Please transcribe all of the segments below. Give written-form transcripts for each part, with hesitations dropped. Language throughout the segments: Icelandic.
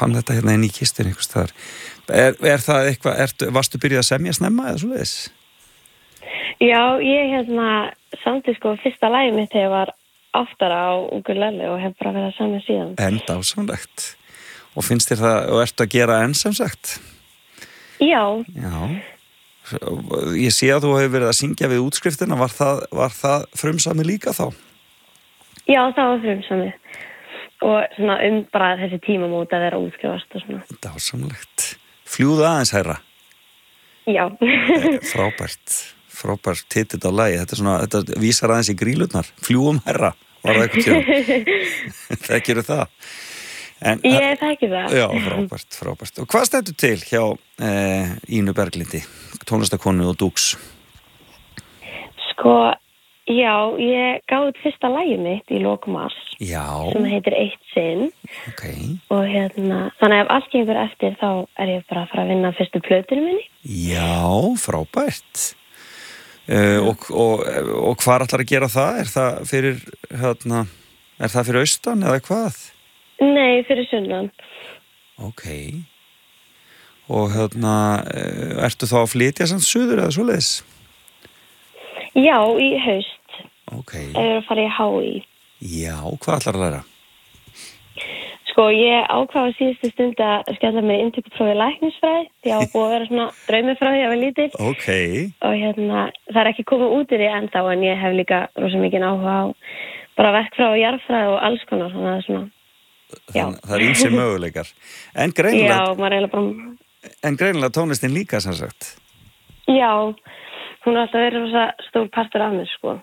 fann þetta hérna inn í kistunni einhvers staðar. Er það eitthvað, varstu byrjuð að semja snemma eða svoleiðis? Já, ég samdi sko fyrsta lagið mitt þegar ég var 8 ára á ukulele og hef bara verið að semja síðan. En dásamlegt. Og finnst þér það, og ertu að gera enn sem sagt? Já. Ég sé að þú hefur verið að syngja við útskriftina, var það frumsami líka þá? Já, það var frumsami. Og svona bara þessi tímamót að vera útskrifast og svona. Dásamlegt. Fljúðu aðeins hærra? Já. Frábært titill á lagi. Þetta vísar aðeins í grílurnar. Fljúum hærra, var það eitthvað tjóð? Þekkirðu það? Ég þekki það. Já, frábært. Og hvað stendur til hjá Ínu Berglindi, tónlistakonu og dúks? Sko, já, ég gaf út fyrsta lagið mitt í lok mars. Já. Sem heitir Eitt sinn. Ok. Og þannig ef allt gengur eftir þá er ég bara að fara að vinna fyrstu plötinu minni. Já, frábært. Og hvað ætlar að gera það? Er það fyrir austan eða hvað? Nei, fyrir sunnan. Ok. Og ertu þá að flytja samt suður eða svoleiðis? Já, í haust. Ok. Ég er að fara í HÍ. Já, hvað ætlar að læra? Sko, ég ákvað á síðustu stund að skella mig inntökuprófi læknisfræði. Því að búið að vera svona draumur frá því að vera lítill. Ok. Og það er ekki komið út í því ennþá, en ég hef líka rosa mikið áhuga á bara verkfræði og jarðfræði og alls konar, þannig að það er svona. Það er ýmsir möguleikar. En greinilega tónlistin líka sem sagt. Já, hún er alltaf verið rosa stór partur af mér, sko.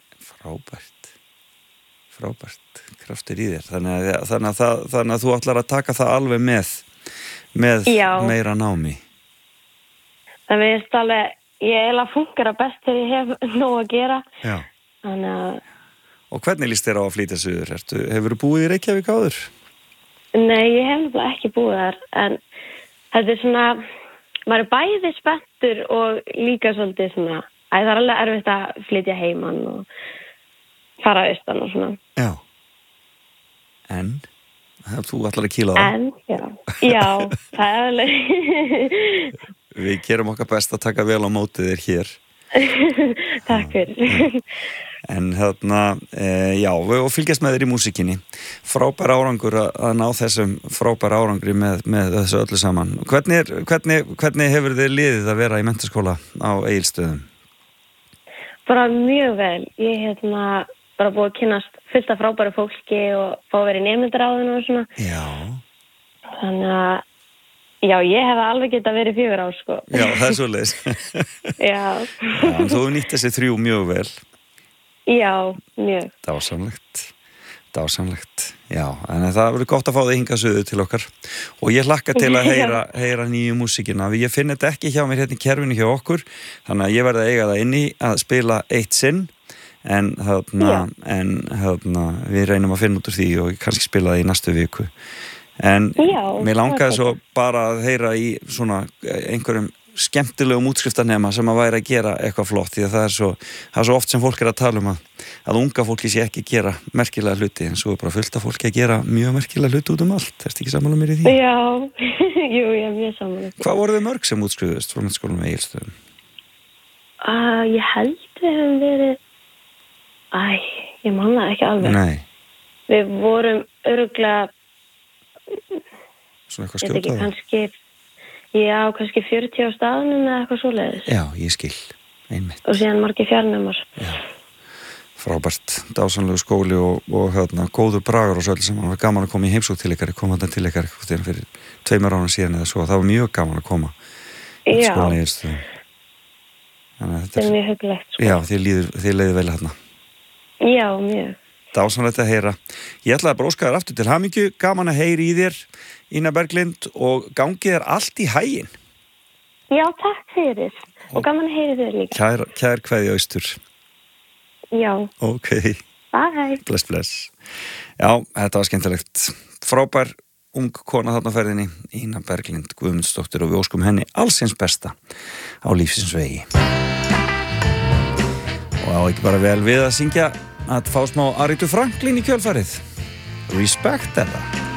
Frábært, kraftur í þér. Þannig að þú ætlar að taka það alveg með meira námi. Það veist alveg, ég funkar að best þegar ég hef nóg að gera. Já. Þannig að. Og hvernig líst þér á að flytja suður? Hefurðu búið í Reykjavík áður? Nei, ég hef ekki búið þar, en þetta er svona, maður er bæði spenntur og líka svolítið svona, það er alveg erfitt að flytja heiman og fara austan og svona. Já. En? Þú ætlar að kýla það? Já, það er alveg. Við gerum okkar best að taka vel á mótið þér hér. Takk fyrir. En já, og fylgjast með þér í músíkinni. Frábær árangur að ná þessum frábær árangri með þessu öllu saman. Hvernig hefur þið liðið að vera í menntaskóla á Egilsstöðum? Bara mjög vel. Ég bara búið að kynnast fullt af frábæru fólki og fá að vera í nemendaráðinu og svona. Já. Þannig að já, ég hef alveg getað verið 4 ár, sko. Já, það er svoleiðis. Já. En þú hefur nýtt þessi 3 mjög vel. Já, mjög. Dásamlegt. Já, en það verður gott að fá þig hingað suður til okkar. Og ég hlakka til að heyra nýju músíkina. Ég finn þetta ekki hjá mér hérna í kerfinu hjá okkur, þannig að ég verði að eiga það inni að spila Eitt sinn, en við reynum að finna út úr því og kannski spila það í næstu viku. En mér langaði svo bara að heyra í svona einhverjum skemmtilegum útskriftarnema sem að væri að gera eitthvað flott, því að það er svo oft sem fólk er að tala um að unga fólki sé ekki gera merkilega hluti, en svo er bara fullt af fólki að gera mjög merkilega hluti út um allt. Ertu ekki sammála mér í því? Já, jú, ég er mjög sammála. Hvað voru þið mörg sem útskrifuðust frá menntaskólanum á Egilsstöðum? Ég held við hefum verið ég man það ekki alveg. Nei. Við vorum örugglega svona eitthvað skjótaði? Kannski 40 á staðnum eða eitthvað svoleiðis. Já, ég skil, einmitt. Og síðan margir fjarnemar. Já, frábært, dásamlegu skóli og góður bragur og svo sem var gaman að koma í heimsókn til ykkar, kom þetta til ykkar fyrir 2 árum síðan eða svo, það var mjög gaman að koma. Já. Þetta er mjög huggulegt, sko. Já, þið leiði vel hérna. Já, mjög. Dásamlegt að heyra. Ég ætlaði bara óska þér aftur til hamingju, gaman að heyra í þér, Ína Berglind, og gangi þér allt í haginn. Já, takk fyrir. Og gaman að heyra þér líka. Kær kveðja austur. Já. Ok. Bye. Bless. Já, þetta var skemmtilegt. Frábær ung kona þarna á ferðinni, Ína Berglind Guðmundsdóttir, og við óskum henni alls hins besta á lífsins vegi. Og á ekki bara vel við að syngja að fá smá Arethu Franklin í kjölfarið. Respect þetta.